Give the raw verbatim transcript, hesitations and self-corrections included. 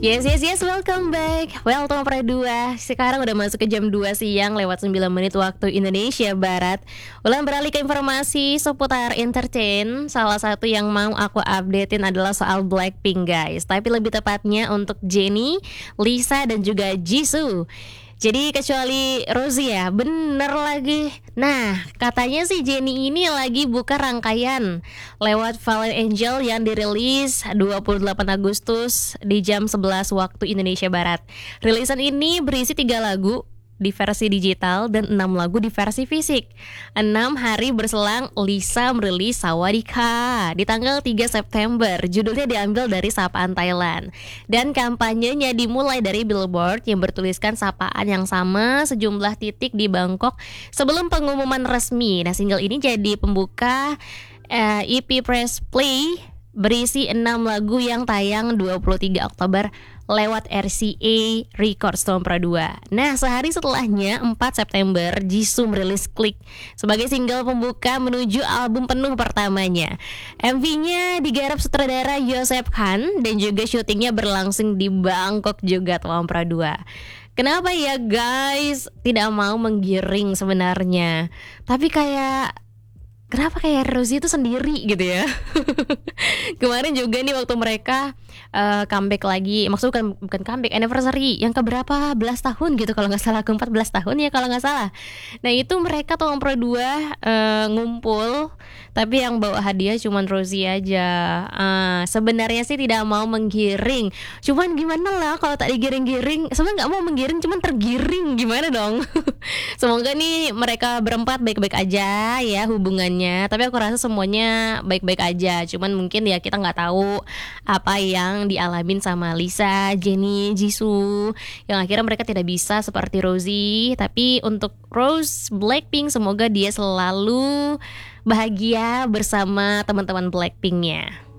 Yes, yes, yes, welcome back. Well, Tom Pra dua. Sekarang udah masuk ke jam dua siang lewat sembilan menit waktu Indonesia Barat. Ulang beralih ke informasi seputar entertain. Salah satu yang mau aku updatein adalah soal Blackpink, guys. Tapi lebih tepatnya untuk Jennie, Lisa, dan juga Jisoo. Jadi kecuali Rosie ya, bener lagi. Nah, katanya sih Jennie ini lagi buka rangkaian lewat Fallen Angel yang dirilis dua puluh delapan Agustus di jam sebelas waktu Indonesia Barat. Rilisan ini berisi tiga lagu di versi digital dan enam lagu di versi fisik. Enam hari berselang, Lisa merilis Sawadika di tanggal tiga September. Judulnya diambil dari sapaan Thailand. Dan kampanyenya dimulai dari billboard yang bertuliskan sapaan yang sama sejumlah titik di Bangkok sebelum pengumuman resmi. Nah, single ini jadi pembuka uh, E P Press Play berisi enam lagu yang tayang dua puluh tiga Oktober lewat R C A Records Tom Pra dua. Nah, sehari setelahnya empat September Jisoo merilis Click sebagai single pembuka menuju album penuh pertamanya. M V-nya digarap sutradara Joseph Kahn dan juga syutingnya berlangsung di Bangkok juga Tom Pra dua. Kenapa ya guys tidak mau menggiring sebenarnya, tapi kayak kenapa kayak Rosie itu sendiri gitu ya. Kemarin juga nih waktu mereka uh, comeback lagi, maksudnya bukan, bukan comeback, anniversary yang keberapa belas tahun gitu kalau nggak salah, ke empat belas tahun ya kalau nggak salah. Nah itu mereka Tom Pra dua uh, ngumpul, tapi yang bawa hadiah cuman Rosie aja. uh, Sebenarnya sih tidak mau menggiring, cuman gimana lah kalau tak digiring-giring. Sebenarnya nggak mau menggiring, cuman tergiring, gimana dong. Semoga nih mereka berempat baik-baik aja ya hubungannya. Tapi aku rasa semuanya baik-baik aja. Cuman mungkin ya kita nggak tahu apa yang dialamin sama Lisa, Jennie, Jisoo, yang akhirnya mereka tidak bisa seperti Rosie. Tapi untuk Rose, Blackpink, semoga dia selalu bahagia bersama teman-teman Blackpinknya.